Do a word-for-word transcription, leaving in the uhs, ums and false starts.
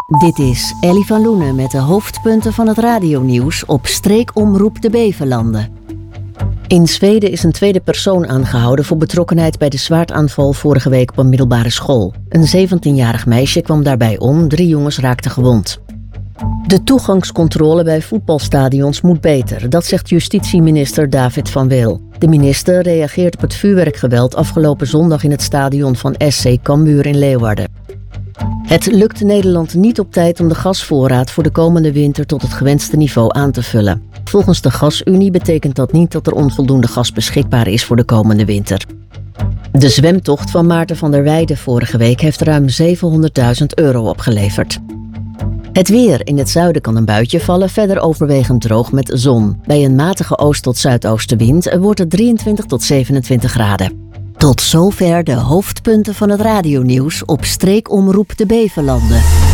Dit is Ellie van Loenen met de hoofdpunten van het radionieuws op streekomroep de Beverlanden. In Zweden is een tweede persoon aangehouden voor betrokkenheid bij de zwaardaanval vorige week op een middelbare school. Een zeventienjarig meisje kwam daarbij om, drie jongens raakten gewond. De toegangscontrole bij voetbalstadions moet beter, dat zegt justitieminister David van Weel. De minister reageert op het vuurwerkgeweld afgelopen zondag in het stadion van S C Cambuur in Leeuwarden. Het lukt Nederland niet op tijd om de gasvoorraad voor de komende winter tot het gewenste niveau aan te vullen. Volgens de Gasunie betekent dat niet dat er onvoldoende gas beschikbaar is voor de komende winter. De zwemtocht van Maarten van der Weijden vorige week heeft ruim zevenhonderdduizend euro opgeleverd. Het weer. In het zuiden kan een buitje vallen, verder overwegend droog met zon. Bij een matige oost- tot zuidoostenwind wordt het drieëntwintig tot zevenentwintig graden. Tot zover de hoofdpunten van het radionieuws op streekomroep de Beverlanden.